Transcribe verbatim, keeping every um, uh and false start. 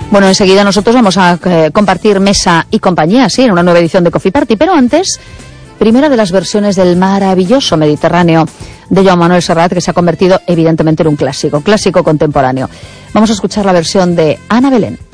Bueno, enseguida nosotros vamos a eh, compartir mesa y compañía, sí, en una nueva edición de Coffee Party, pero antes, primera de las versiones del maravilloso Mediterráneo de Joan Manuel Serrat, que se ha convertido evidentemente en un clásico, clásico contemporáneo. Vamos a escuchar la versión de Ana Belén.